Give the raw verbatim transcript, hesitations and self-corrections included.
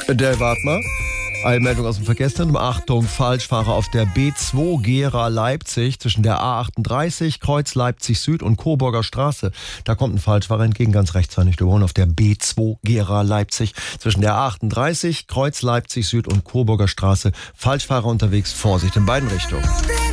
Der Wartmer. Eilmeldung aus dem Verkehrszentrum. Achtung, Falschfahrer auf der B zwei Gera Leipzig zwischen der A achtunddreißig, Kreuz Leipzig Süd und Coburger Straße. Da kommt ein Falschfahrer entgegen, ganz rechtsrheinig überholen auf der B zwei Gera Leipzig zwischen der A achtunddreißig, Kreuz Leipzig Süd und Coburger Straße. Falschfahrer unterwegs, Vorsicht in beiden Richtungen.